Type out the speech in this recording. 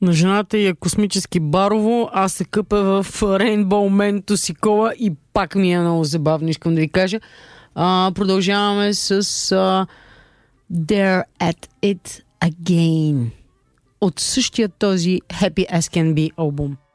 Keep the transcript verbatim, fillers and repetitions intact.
На жената е космически барово, аз се къпя в Rainbow Man to Sikoa и пак ми е много забавно, искам да ви кажа. А, продължаваме с а, They're at It Again от същия този Happy As Can Be албум.